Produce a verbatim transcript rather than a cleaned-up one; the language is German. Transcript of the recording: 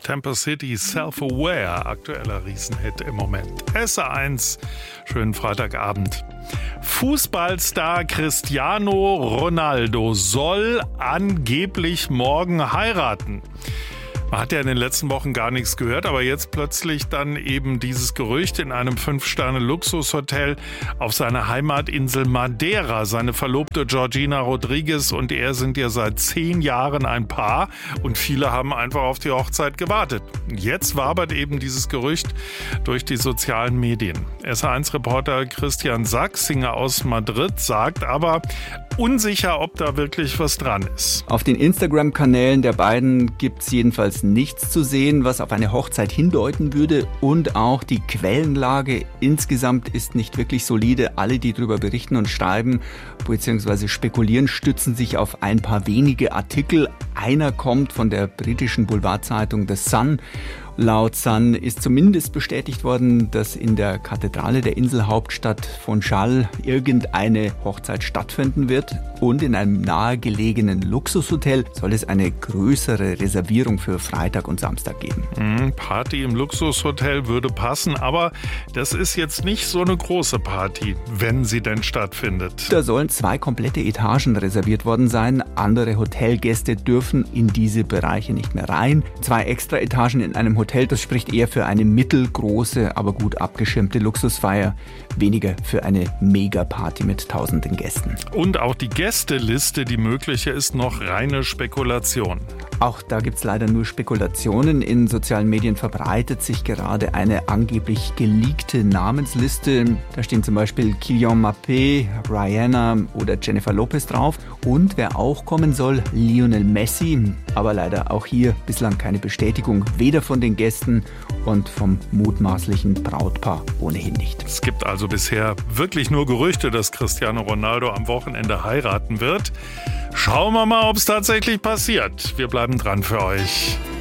Tampa City Self-Aware, aktueller Riesenhit im Moment. S R eins, schönen Freitagabend. Fußballstar Cristiano Ronaldo soll angeblich morgen heiraten. Man hat ja in den letzten Wochen gar nichts gehört, aber jetzt plötzlich dann eben dieses Gerücht in einem Fünf-Sterne-Luxushotel auf seiner Heimatinsel Madeira. Seine Verlobte Georgina Rodriguez und er sind ja seit zehn Jahren ein Paar und viele haben einfach auf die Hochzeit gewartet. Jetzt wabert eben dieses Gerücht durch die sozialen Medien. S R eins-Reporter Christian Sachs, Singer aus Madrid, sagt aber, unsicher, ob da wirklich was dran ist. Auf den Instagram-Kanälen der beiden gibt es jedenfalls nichts zu sehen, was auf eine Hochzeit hindeuten würde. Und auch die Quellenlage insgesamt ist nicht wirklich solide. Alle, die darüber berichten und schreiben bzw. spekulieren, stützen sich auf ein paar wenige Artikel. Einer kommt von der britischen Boulevardzeitung The Sun. Laut Sun ist zumindest bestätigt worden, dass in der Kathedrale der Inselhauptstadt Funchal irgendeine Hochzeit stattfinden wird. Und in einem nahegelegenen Luxushotel soll es eine größere Reservierung für Freitag und Samstag geben. Mhm, Party im Luxushotel würde passen, aber das ist jetzt nicht so eine große Party, wenn sie denn stattfindet. Da sollen zwei komplette Etagen reserviert worden sein. Andere Hotelgäste dürfen in diese Bereiche nicht mehr rein. Zwei extra Etagen in einem Hotel, das spricht eher für eine mittelgroße, aber gut abgeschirmte Luxusfeier, weniger für eine Megaparty mit tausenden Gästen. Und auch die Gästeliste, die mögliche, ist noch reine Spekulation. Auch da gibt es leider nur Spekulationen. In sozialen Medien verbreitet sich gerade eine angeblich geleakte Namensliste. Da stehen zum Beispiel Kylian Mbappé, Rihanna oder Jennifer Lopez drauf. Und wer auch kommen soll, Lionel Messi. Aber leider auch hier bislang keine Bestätigung, weder von den Gästen und vom mutmaßlichen Brautpaar ohnehin nicht. Es gibt also bisher wirklich nur Gerüchte, dass Cristiano Ronaldo am Wochenende heiraten wird. Schauen wir mal, ob es tatsächlich passiert. Wir bleiben dran für euch.